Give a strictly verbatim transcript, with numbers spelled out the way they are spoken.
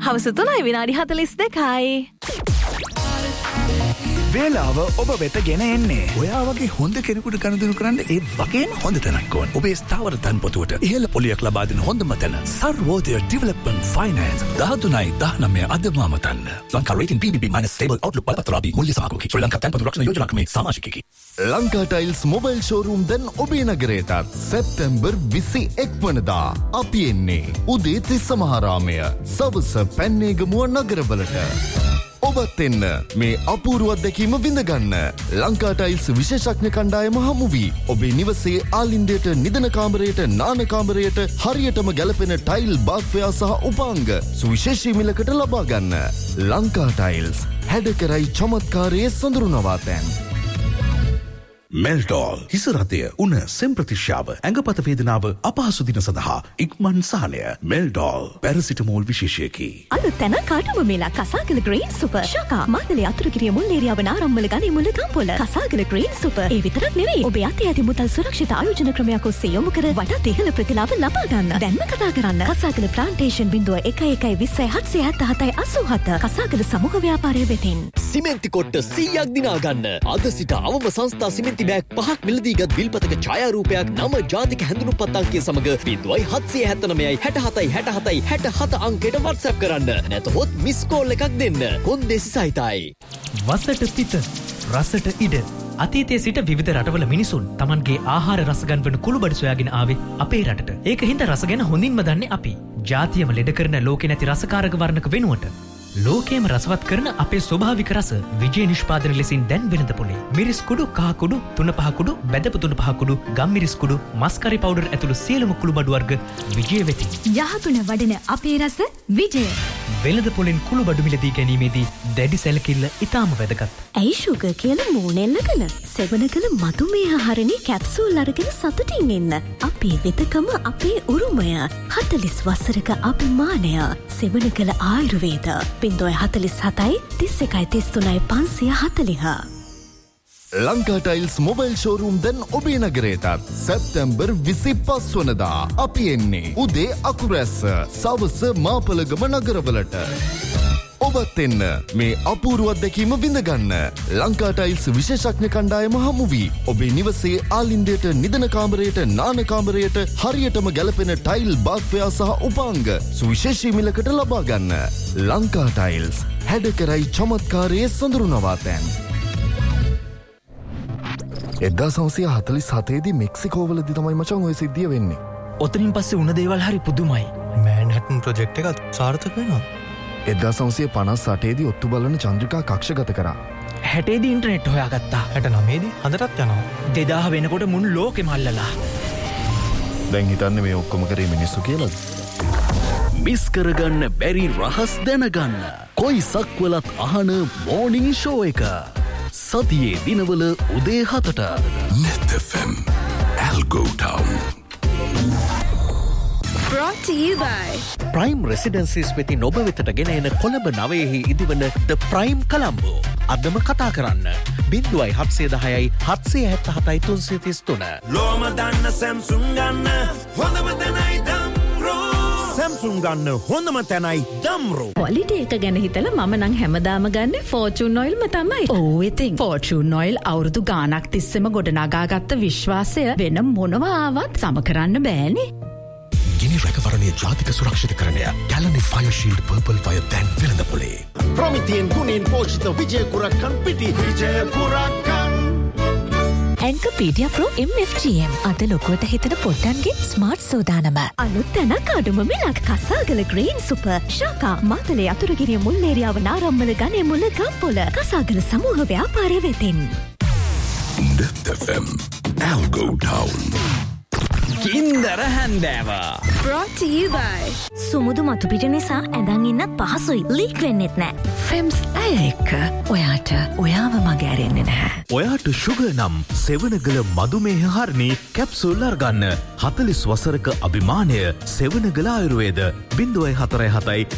හවස තුනයි විනාඩි හතළිස් දෙකයි. වේලාව ඔබ වෙත ගෙන එන්නේ. ඔයා වගේ හොඳ කෙනෙකුට ගනුදෙනු කරන්න ඒ වගේම හොඳ තැනක් ඕන. ඔබේ ස්ථාවර තන්පොතුවට ඉහළ පොලියක් ලබා දෙන හොඳම තැන Sarvodaya development finance දහතුනයි දහනවය අදමාම තන්න. Lanka rating බී බී බී මයිනස් ස්ටේබල් අවුට්ලුක් බලපත්‍රාදී මුල්‍ය සහකෝකී ශ්‍රී ලංකා තන්පොතු රක්ෂණ යෝජනා ක්‍රමේ සමාජිකයෙකි. ලංකා ටයිල්ස් මොබයිල් ෂෝරූම් දැන් ඔබේ නගරයටත් සැප්තැම්බර් විසි එක් වනදා අපි එන්නේ උදේ තිස්සමහාරාමය සවස පැන්නේගමුව නගරවලට. ඔබත් එන්න මේ අපූරු අත්දැකීම විඳගන්න. ලංකා ටයිල්ස් විශේෂඥ කණ්ඩායම හමු වී ඔබේ නිවසේ ආලින්දයට නිදන කාමරයට නාන කාමරයට හරියටම ගැලපෙන ටයිල් බාග්වයා සහ උපාංග සුවිශේෂී මිලකට ලබා ගන්න. ලංකා ටයිල්ස් හැඩකරයි චමත්කාරයේ සොඳුරු නවාතැන්. මෙල්ටෝල් හිසරතය උන සෙම්ප්‍රතිශ්‍යාව ඇඟපත වේදනාව අපහසු දින සඳහා ඉක්මන් සහනය. මෙල්ටෝල් පැරසිටමෝල් විශේෂයකි. අලුත් තැන කාටම මේලා කසාගල ග්‍රීන් සුපර් ශාකා මාතලේ අතුරුගිරිය මුල්ලේරියාව නාරම්මල ගනි මුල්ල ගම්පොල කසාගල ග්‍රීන් සුපර්. ඒ විතරක් නෙවෙයි ඔබේ අතේ ඇති මුදල් සුරක්ෂිත ආයෝජන ක්‍රමයක් ඔස්සේ යොමු කර වටා ඉහළ ප්‍රතිලාභ ලබා ගන්න. දැන්ම කතා කරන්න කසාගල ප්ලාන්ටේෂන් බිංදුව එක එකයි විස්සයි හත්සිය හැත්තෑ හතයි අසූ හත කසාගල සමූහ ව්‍යාපාරය වෙතින්. සිමෙන්ති කොට්ට සීයක් දිනා ගන්න. අද සිට අවම සංස්ථා සිමෙන්ති බෑග් පහක් මිලදීගත් විල්පතක ඡායාරූපයක් නම ජාතික හැඳුනුම්පත් අංකය සමග බිංදුවයි හත්සිය හැත්තෑනවයයි හැට හතයි හැට හතයි හැට හත අංකයට WhatsApp කරන්න. නැතහොත් මිස් කෝල් එකක් දෙන්න. කොන්දේසි සහිතයි. වසට පිට රසට ඉඩ අතීතයේ සිට විවිධ රටවල මිනිසුන් Tamanගේ ආහාර රස ගන්වන කුළුබඩු සොයාගෙන ආවේ අපේ රටට. ඒක හින්දා රස ගැන හොඳින්ම දන්නේ අපි. ජාතියම ලෙඩ කරන ලෝකේ නැති රසකාරක වර්ණක වෙනුවට ලෝකයේම රසවත් කරන අපේ ස්වභාවික රස විජය නිෂ්පාදන ලෙසින් දැන් වෙනද පොලේ. මිරිස් කුඩු, කහ කුඩු, තුන පහ කුඩු, බැදපු තුන පහ කුඩු, ගම්මිරිස් කුඩු, මස්කරි පවුඩර් ඇතුළු සියලුම කුළුබඩු වර්ග විජය වෙතින්. යහතුන වඩන අපේ රස විජය. වෙළඳ පොලෙන් කුළුබඩු මිලදී ගැනීමේදී දැඩි සැලකිල්ල ඉතාම වැදගත්. ඇයි ෂුගර් කියලා මූණෙල්ලගෙන සෙවන කළ මధుමේහ හරණේ කැප්සූල් අරගෙන සතුටින් ඉන්න. අපේ වෙතකම අපේ උරුමය. හතළිස් වසරක අභිමානය. සෙවන කළ ආයුර්වේද බිංදුවයි හතළිස් හතයි තිස් එකයි තිස් තුනයි පන්සිය හතළිහ. ලංකා ටයිල්ස් මොබයිල් ෂෝරූම් දැන් ඔබේ නගරයටත් සැප්තැම්බර් විසි පස් වනදා අපි එන්නේ උදේ අකුරැස්ස සවස මාපලගම නගරවලට. ඔබත් එන්න මේ අපූරු අත්දැකීම විඳගන්න. ලංකා ටයිල්ස් විශේෂඥ කණ්ඩායම හමු වී ඔබේ නිවසේ ආලින්දයට නිදන කාමරයට නාන කාමරයට හරියටම ගැලපෙන ටයිල් බාග්වයා සහ උපාංග සුවිශේෂී මිලකට ලබා ගන්න. ලංකා ටයිල්ස් හැඩකරයි චමත්කාරයේ සොඳුරු නවාතැන්. එදා සවසිය හතළිස් හතේදී මෙක්සිකෝවලදි තමයි මචං ඔය සිද්ධිය වෙන්නේ. ඔතනින් පස්සේ උන දේවල් හරි පුදුමයි. මෑන්හටන් ප්‍රොජෙක්ට් එකත් සාර්ථක වෙනවා. එදා සවසිය පනස් අටේදී ඔත්තු බලන චන්ද්‍රිකා කක්ෂගත කරා. හැටේදී ඉන්ටර්නෙට් හොයාගත්තා. හැට නවයේදී හදටත් යනවා. දෙදාහ වෙනකොට මුන් ලෝකෙම අල්ලලා. දැන් හිතන්නේ මේ ඔක්කොම කරේ මිනිස්සු කියලාද? මිස් කරගන්න බැරි රහස් දැනගන්න. කොයි සක්වලත් අහන මෝර්නිං ෂෝ එක. සතියේ දිනවල උදේ හතට Net F M Algo Town. Brought to you by prime රෙසිඩන්සිස් වෙතින් ඔබ වෙතට ගෙන එන කොළඹ නවයෙහි ඉදිවන ද ප්‍රයිම් කළම්බෝ. අදම කතා කරන්න බිංදුවයි හත්සිය දහයයි හත්සිය හැත්ත හතයි තුන්සිය තිස් තුන. ලෝම දන්න සැම්සුන් ගන්න හොඳම තැනයි දම්රෝ. සැම්සුන් ගන්න හොඳම තැනයි දම්රෝ. ක්වොලිටි එක ගැන හිතලා මම නම් හැමදාම ගන්නේ ෆෝචූන් ඔයිල්ම තමයි. ඔව් ඉතින් ෆෝචූන් ඔයිල් අවුරුදු ගාණක් තිස්සෙම ගොඩනගාගත්ත විශ්වාසය වෙන මොනවා ආවත් සම කරන්න බෑනේ. ගිනි රැකවරණය ජාතික සුරක්ෂිතකරණය ගැලනි ෆයර් ෂීල්ඩ් පර්පල් ෆයර් දැන් වෙළඳ පොලේ. ප්‍රමිතියෙන් ගුණෙන් පෝෂිත විජය කුරක්කන් පිටි විජය කුරක්කන්. ඇන්කපීඩියා ප්‍රෝ එම් එෆ් ජී එම් අද ලොකුවට හිතන පොට්ටන්ගේ ස්මාර්ට් සෝදානම. අලුත් තැනක් අඩුම මිලක් කසාගල ග්‍රීන් සුපර් ශාකා මාතලේ අතුරුගිරිය මුල්ලේරියාව නාරම්මල ගනේ මුල්ල ගම්පොල කසාගල සමූහ ව්‍යාපාරය වෙතින්. Net F M Algo Town. කින්දර හැන්දෑව. Brought to you by සුමුදු මතු පිට නිසා ඇඳන් ඉන්නත් පහසුයි. ලීක් වෙන්නෙත් නෑ. ෆෙම්ස් ඇය එක්ක ඔයාට ඔයාව මගේ ඇරෙන්නේ නැහැ. ඔයාට ෂුගර් නම් සෙවනගල මధుමේහ හරණේ කැප්සූල් අරගන්න. හතළිස් වසරක අභිමානය සෙවනගල ආයුර්වේද බිංදුවයි හතරයි හතයි